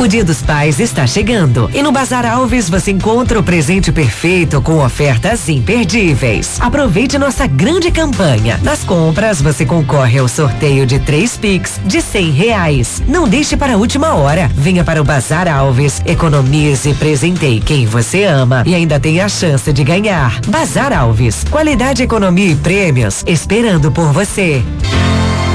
O Dia dos Pais está chegando e no Bazar Alves você encontra o presente perfeito com ofertas imperdíveis. Aproveite nossa grande campanha. Nas compras você concorre ao sorteio de 3 Pix de R$ 100. Não deixe para a última hora. Venha para o Bazar Alves, economize, presenteie quem você ama e ainda tem a chance de ganhar. Bazar Alves, qualidade, economia e prêmios esperando por você.